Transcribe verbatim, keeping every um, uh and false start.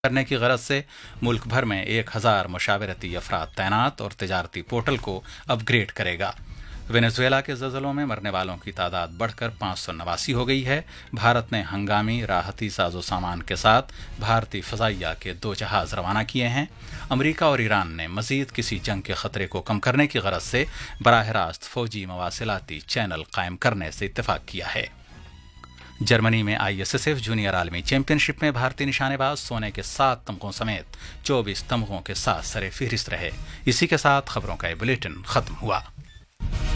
करने की गरज से मुल्क भर में एक हजार मुशावरती अफराद तैनात और तिजारती पोर्टल को अपग्रेड करेगा। वेनेजुएला के ज़लज़लों में मरने वालों की तादाद बढ़कर पाँच सौ नवासी हो गई है। भारत ने हंगामी राहती साजो सामान के साथ भारतीय फ़ज़ाइया के दो जहाज रवाना किए हैं। अमेरिका और ईरान ने मजीद किसी जंग के खतरे को कम करने की गरज से बराह रास्त फौजी मवासिलाती चैनल कायम करने से इत्तेफाक किया है। जर्मनी में I S S F junior आलमी चैंपियनशिप में भारतीय निशानेबाज सोने के सात तमगों समेत चौबीस तमगों के साथ सरे फहरिस्त रहे। इसी के साथ खबरों का ये बुलेटिन खत्म हुआ।